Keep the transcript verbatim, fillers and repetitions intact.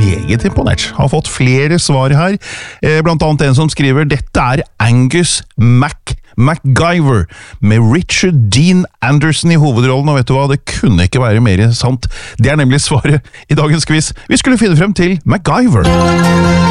meget imponert. Har fått flere svar her, blant annet en som skriver «Dette er Angus Mac MacGyver, med Richard Dean Anderson i hovedrollen, og vet du hva, det kunne ikke være mer sant. Det er nemlig svaret i dagens quiz. Vi skulle finne frem til MacGyver.